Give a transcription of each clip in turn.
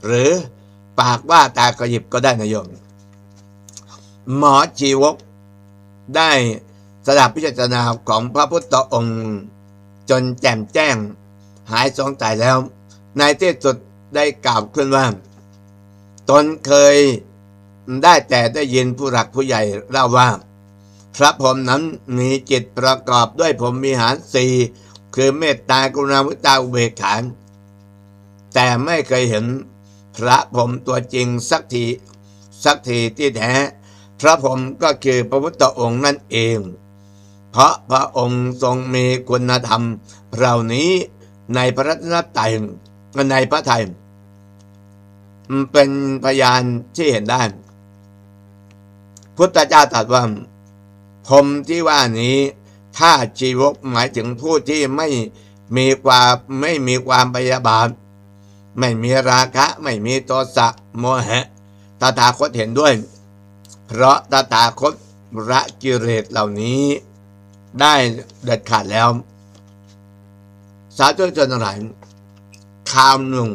หรือปากว่าตากระยิบก็ได้นะโยมหมอชีวกได้สดับพิจารณาของพระพุทธองค์จนแจ่มแจ้งหายสงสัยแล้วในที่สุดได้กล่าวขึ้นว่าตนเคยได้แต่ได้ยินผู้หลักผู้ใหญ่เล่าว่าพระพรหมนั้นมีจิตประกอบด้วยพรหมวิหารสี่คือเมตตากรุณามุทิตาอุเบกขาแต่ไม่เคยเห็นพระพรหมตัวจริงสักทีที่แท้พระพรหมก็คือพระพุทธองค์นั่นเองเพราะพระองค์ทรงมีคุณธรรมเหล่านี้ในพระรัตนตรัยในพระทัยเป็นพยานที่เห็นได้พุทธเจ้าตรัสว่าพรหมที่ว่านี้ถ้าชีวกหมายถึงผู้ที่ไม่มีความพยาบาทไม่มีราคะไม่มีโทสะโมหะตถาคตเห็นด้วยเพราะตถาคตละกิเลสเหล่านี้ได้เด็ดขาดแล้วสาธุชนทั้งหลายข่าวหนึ่ง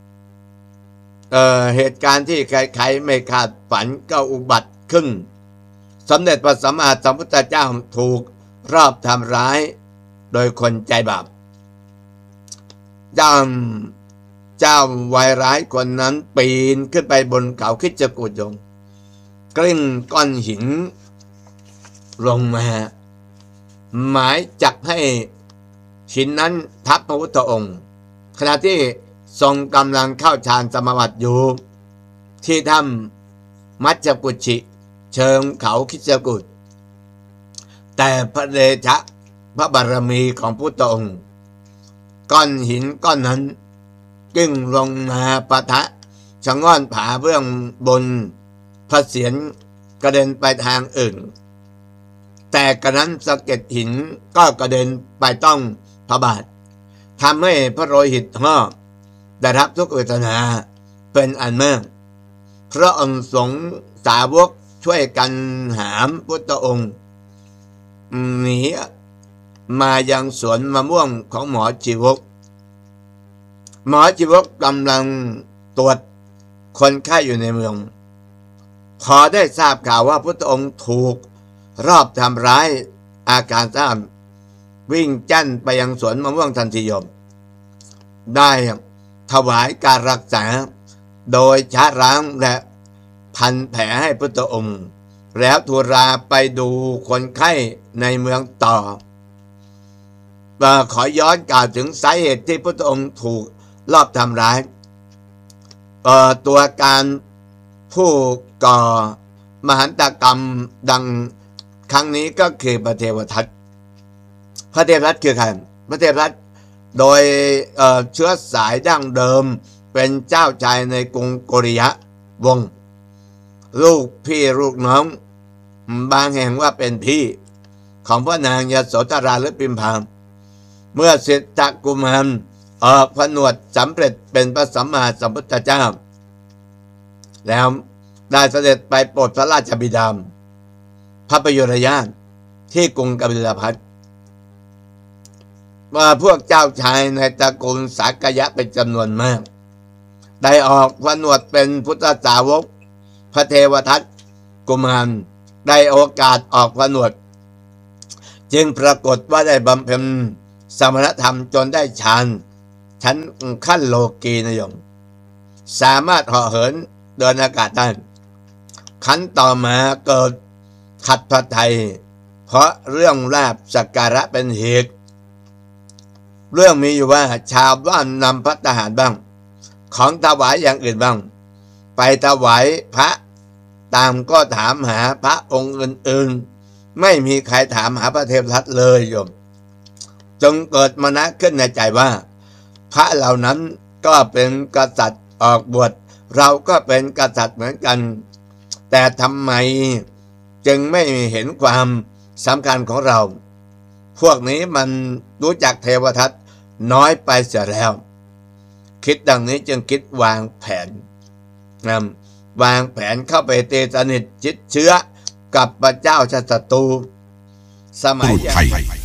เหตุการณ์ที่ใครๆไม่คาดฝันก็อุบัติขึ้นสมเด็จพระสัมมาสัมพุทธเจ้าถูกรอบทำร้ายโดยคนใจบาปเจ้าวายร้ายคนนั้นปีนขึ้นไปบนเขาคิจกูฏยงกลิ้งก้อนหินลงมาหมายจักให้หินนั้นทับพระพุทธองค์ขณะที่ทรงกำลังเข้าฌานสมาบัติอยู่ที่ถ้ำมัจจกุชิเชิงเขาคิจกูฏแต่พระเดชะพระบารมีของพุทธองค์ก้อนหินก้อนนั้นกิ้งลงมาปะทะชะง่อนผาเบื้องบนพระเศียรกระเด็นไปทางอื่นแต่กระนั้นสะเก็ดหินก็กระเด็นไปต้องพระบาททำให้พระโลหิตห่อได้รับทุกเวทนาเป็นอันมากพระองค์สงฆ์สาวกช่วยกันหามพุทธองค์หนีมายังสวนมะม่วงของหมอชีวกกำลังตรวจคนไข้อยู่ในเมืองพอได้ทราบข่าวว่าพุทธองค์ถูกรอบทำร้ายอาการซ้ำวิ่งจั่นไปยังสวนมะม่วงทันทีโยมได้ถวายการรักษาโดยชะล้างและพันแผลให้พุทธองค์แล้วทูราไปดูคนไข้ในเมืองต่อขอย้อนกล่าวถึงสาเหตุที่พุทธองค์ถูกลอบทำร้ายตัวการผู้ก่อมหันตกรรมดังครั้งนี้ก็คือพระเทวทัตคือใครพระเทวทัตโดยเชื้อสายดั้งเดิมเป็นเจ้าชายในกรุงโกริยะวงศ์ลูกพี่ลูกน้องบางแห่งว่าเป็นพี่ของพระนางยโสธราหรือพิมพาเมื่อสิทธัตถกุมารออกผนวดสำเร็จเป็นพระสัมมาสัมพุทธเจ้าแล้วได้เสด็จไปโปรดพระราชบิดาพระประยุรญาณที่กรุงกบิลพัสดุว่าพวกเจ้าชายในตระกูลสากยะเป็นจำนวนมากได้ออกผนวดเป็นพุทธสาวกพระเทวทัตกุมารได้โอกาสออกผนวดจึงปรากฏว่าได้บำเพ็ญสมณธรรมจนได้ฌานชั้นขั้นโลกีนิยมสามารถเหาะเหินเดินอากาศได้ขั้นต่อมาเกิดขัดพระทัยเพราะเรื่องลาภสักการะเป็นเหตุเรื่องมีอยู่ว่าชาวบ้านนำพระทหารบ้างของถวายอย่างอื่นบ้างไปถวายพระตามก็ถามหาพระองค์อื่นๆไม่มีใครถามหาพระเทวทัตเลยโยมจงเกิดมณะขึ้นในใจว่าพระเหล่านั้นก็เป็นกษัตริย์ออกบวชเราก็เป็นกษัตริย์เหมือนกันแต่ทำไมจึงไม่เห็นความสำคัญของเราพวกนี้มันรู้จักเทวทัตน้อยไปเสียแล้วคิดดังนี้จึงคิดวางแผนเข้าไปตีสนิทชิดเชื้อกับพระเจ้าชาตรูสมัย